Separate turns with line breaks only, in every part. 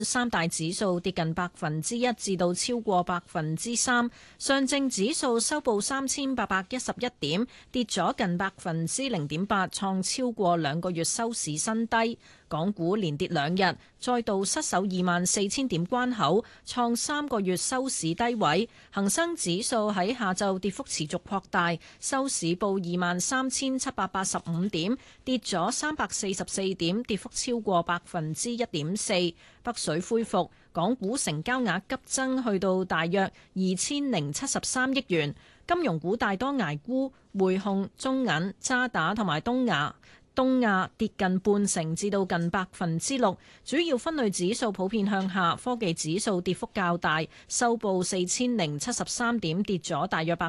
三大指數跌近1%至到超過3%，上證指數收報3811點，跌咗近0.8%，創超過2個月收市新低。港股連跌2日，再度失守24,000點關口，創3個月收市低位。恒生指數喺下晝跌幅持續擴大，收市報23,785點，跌咗344點，跌幅超過1.4%。北水恢復，港股成交額急增，去到大約2,073億元。金融股大多捱沽，匯控、中銀、渣打同埋東亞跌近0.5%至到近6%，主要分類指數普遍向下，科技指數跌幅較大，收報4,073點，跌咗大約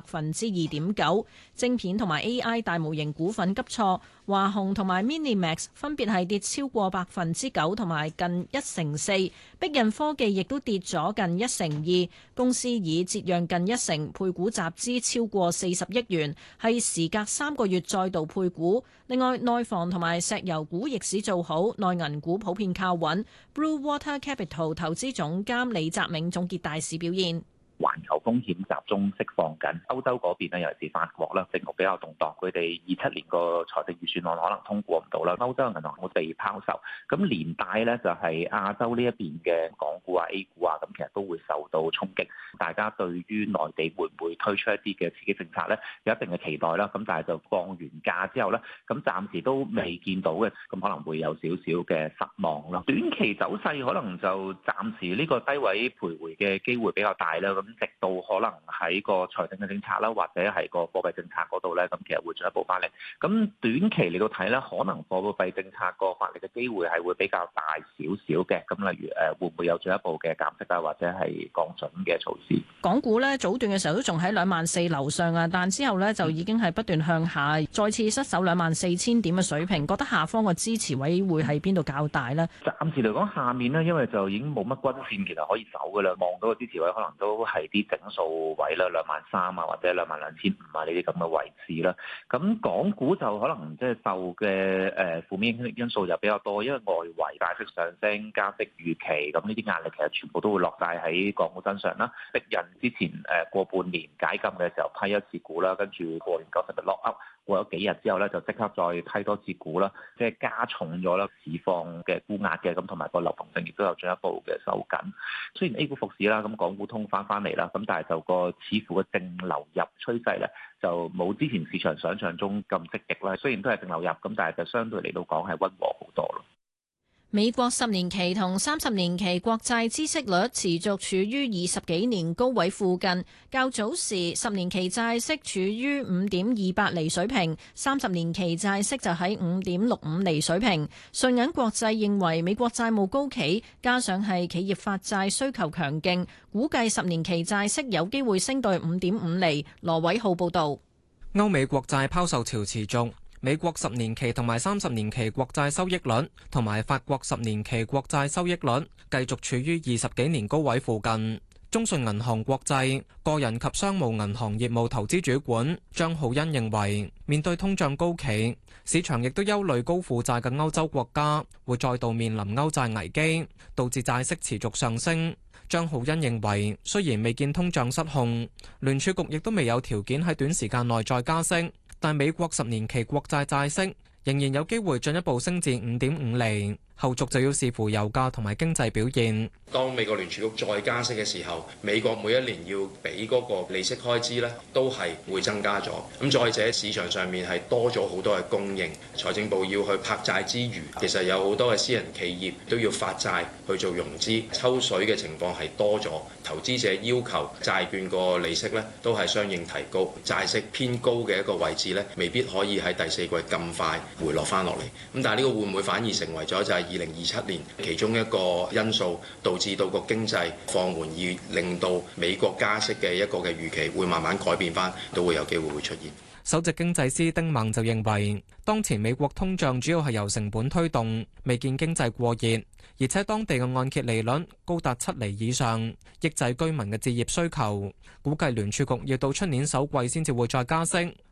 2.9%。晶片同埋 AI 大模型股份急挫，華虹同埋 Minimax 分別係跌超過9%同埋近1%4%，碧印科技亦都跌咗近1%2，公司以折讓近1%，配股集資超過40億元，係時隔3個月再度配股。另外，內房同埋石油股逆市做好，內銀股普遍靠穩。Blue Water Capital 投資總監李澤銘總結大市表現。
環球風險集中釋放緊，歐洲嗰邊咧，尤其是法國啦，政局比較動盪，佢哋27年個財政預算案可能通過唔到啦，歐洲嘅銀行會被拋售，咁連帶咧就係亞洲呢一邊嘅港股啊、A 股啊，咁其實都會受到衝擊。大家對於內地會唔會推出一啲嘅刺激政策咧，有一定嘅期待啦。咁但係就放完假之後咧，咁暫時都未見到嘅，咁可能會有少少嘅失望咯。短期走勢可能就暫時呢個低位徘徊嘅機會比較大啦。咁直到可能喺個財政嘅政策啦，或者係個貨幣政策嗰度咧，咁其實會進一步發力。咁短期嚟到睇咧，可能貨幣政策個發力嘅機會係會比較大少少嘅。咁例如會唔會有進一步嘅減息啊，或者係降準嘅措施？
港股咧早段嘅時候都仲喺24,000樓上啊，但之後咧就已經係不斷向下，再次失守24,000點嘅水平。覺得下方嘅支持位會喺邊度較大呢？
暫時嚟講，下面呢，因為就已經冇乜均線其實可以守㗎啦，望到個支持位可能都係啲整數位啦，23,000啊或者22,500啊呢啲咁嘅位置啦。咁港股就可能即係受嘅負面因素就比較多，因為外圍大息上升、加息預期，咁呢啲壓力其實全部都會落晒喺港股身上啦。逼人之前過半年解禁嘅時候批一次股啦，跟住過年90日 lock up，過咗幾日之後咧就即刻再批多次股啦，即係加重咗啦市況嘅沽壓嘅，咁同埋個流動性亦都有進一步嘅收緊。雖然 A 股復市啦，咁港股通翻嚟啦，咁但係就個似乎嘅淨流入趨勢咧就冇之前市場想象中咁積極啦。雖然都係淨流入，咁但係就相對嚟到講係溫和好多咯。
美國10年期同30年期國債孳息率持續處於20幾年高位附近。較早時10年期債息處於5.28厘水平，30年期債息就喺5.65厘水平。瑞銀國際認為美國債務高企，加上係企業發債需求強勁，估計10年期債息有機會升到5.5厘。羅偉浩報導。
歐美國債拋售潮持續。美國10年期同埋30年期國債收益率同埋法國10年期國債收益率繼續處於20幾年高位附近。中信銀行國際個人及商務銀行業務投資主管張浩恩認為，面對通脹高企，市場亦都憂慮高負債嘅歐洲國家會再度面臨歐債危機，導致債息持續上升。張浩恩認為，雖然未見通脹失控，聯儲局亦都未有條件喺短時間內再加息，但美國10年期國債債息仍然有機會進一步升至5.5厘，後續就要視乎油價同埋經濟表現。
當美國聯儲局再加息嘅時候，美國每一年要俾嗰個利息開支咧，都係會增加咗。咁再者，市場上面係多咗好多嘅供應，財政部要去拍債之餘，其實有好多嘅私人企業都要發債去做融資，抽水嘅情況係多咗。投資者要求債券個利息咧，都係相應提高。債息偏高嘅一個位置咧，未必可以喺第四季咁快回落翻落嚟。咁但係呢個會唔會反而成為咗就係2027年其中一個因素，導致到個經濟放緩，而令到美國加息嘅一個嘅預期會慢慢改變翻，都會有機會會出現。
首席經濟師丁孟就認為，當前美國通脹主要係由成本推動，未見經濟過熱，而且當地嘅按揭利率高達7厘以上，抑制居民嘅置業需求。估計聯儲局要到出年首季先至會再加息。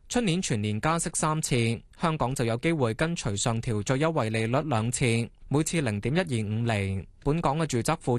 出年全年加息3次，香港就有機會跟隨上調最優惠利率2次，每次0.125厘。本港嘅住宅負